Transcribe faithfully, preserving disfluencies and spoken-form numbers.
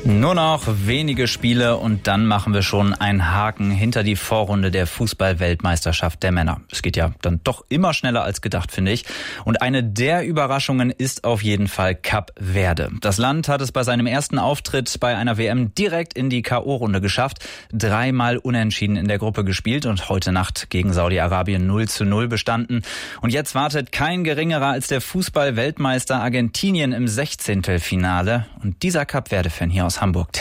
Nur noch wenige Spiele und dann machen wir schon einen Haken hinter die Vorrunde der Fußball-Weltmeisterschaft der Männer. Es geht ja dann doch immer schneller als gedacht, finde ich. Und eine der Überraschungen ist auf jeden Fall Kap Verde. Das Land hat es bei seinem ersten Auftritt bei einer W M direkt in die K O-Runde geschafft. Dreimal unentschieden in der Gruppe gespielt und heute Nacht gegen Saudi-Arabien null zu null bestanden. Und jetzt wartet kein geringerer als der Fußball-Weltmeister Argentinien im Sechzehntelfinale. Und dieser Kap Verde-Fan hier aus Hamburg,